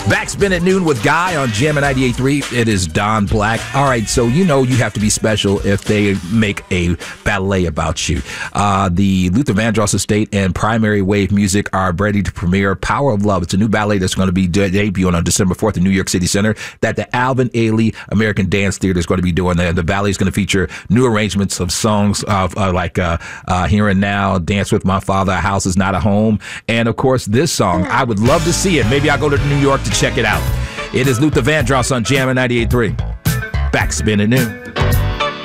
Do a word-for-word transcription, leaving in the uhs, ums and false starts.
Backspin at noon with Guy on Jammin' ninety-eight point three. It is Don Black. All right, so you know you have to be special if they make a ballet about you. Uh, the Luther Vandross Estate and Primary Wave Music are ready to premiere Power of Love. It's a new ballet that's going to be de- debuting on December fourth in New York City Center that the Alvin Ailey American Dance Theater is going to be doing. The, the ballet is going to feature new arrangements of songs of uh, like uh, uh, Here and Now, Dance with My Father, A House Is Not a Home, and of course this song. I would love to see it. Maybe I'll go to New York to check it out. It is Luther Vandross on Jammin' ninety-eight point three. Backspin at noon.